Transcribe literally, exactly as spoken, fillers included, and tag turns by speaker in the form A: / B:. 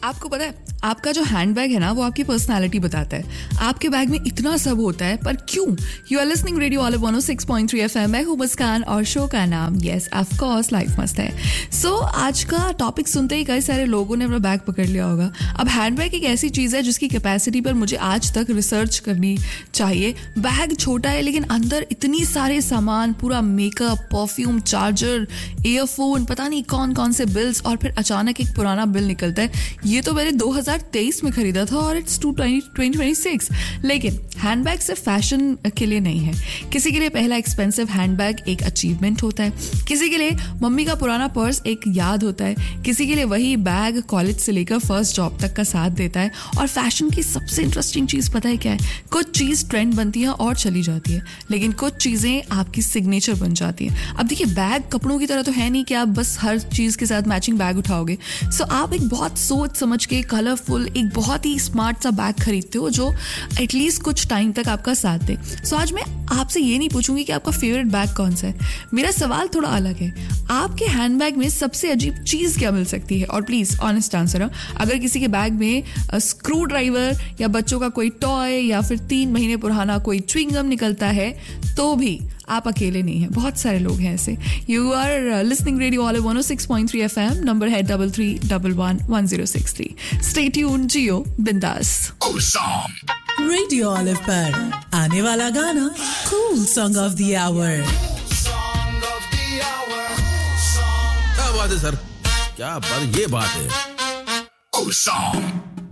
A: आपको पता है आपका जो हैंडबैग है ना वो आपकी पर्सनालिटी बताता है. आपके बैग में इतना सब होता है पर क्यों? You are listening radio olive one O six point three FM. मैं हूं मुस्कान और शो का नाम यस ऑफ कोर्स लाइफ मस्त है. सो so, आज का टॉपिक सुनते ही कई सारे लोगों ने अपना बैग पकड़ लिया होगा. अब हैंडबैग एक ऐसी चीज़ है जिसकी कैपेसिटी पर मुझे आज तक रिसर्च करनी चाहिए. बैग छोटा है लेकिन अंदर इतनी सारे सामान, पूरा मेकअप, परफ्यूम, चार्जर, ईयरफोन, पता नहीं कौन कौन से बिल्स, और फिर अचानक एक पुराना बिल निकलता है. ये तो मैंने दो हज़ार तेईस में खरीदा था और it's to twenty twenty six. लेकिन हैंडबैग सिर्फ फैशन के लिए नहीं है. किसी के लिए पहला एक्सपेंसिव हैंडबैग एक अचीवमेंट होता है, किसी के लिए मम्मी का पुराना पर्स एक याद होता है, किसी के लिए वही बैग कॉलेज से लेकर फर्स्ट जॉब तक का साथ देता है. और फैशन की सबसे इंटरेस्टिंग चीज़ पता है क्या है? कुछ चीज़ ट्रेंड बनती है और चली जाती है, लेकिन कुछ चीज़ें आपकी सिग्नेचर बन जाती है. अब देखिए, बैग कपड़ों की तरह तो है नहीं कि आप बस हर चीज़ के साथ मैचिंग बैग उठाओगे. सो so, आप एक बहुत सोच समझ के कलरफुल एक बहुत ही स्मार्ट सा बैग खरीदते हो जो एटलीस्ट कुछ टाइम तक आपका साथ दे. सो so, आज मैं आपसे ये नहीं पूछूंगी कि आपका फेवरेट बैग कौन सा है. मेरा सवाल थोड़ा अलग है. आपके हैंडबैग में सबसे अजीब चीज़ क्या मिल सकती है? और प्लीज़ ऑनेस्ट आंसर हो. अगर किसी के बैग में स्क्रू ड्राइवर या बच्चों का कोई टॉय या फिर तीन महीने पुराना कोई च्युइंगम निकलता है तो भी आप अकेले नहीं हैं. बहुत सारे लोग हैं ऐसे. You are listening radio olive one O six point three FM. Number है double three double one one zero six three. Stay tune, जियो बिंदास.
B: रेडियो ऑलिव पर आने वाला गाना cool song of the our.
C: क्या बात है सर, क्या बात, ये बात है.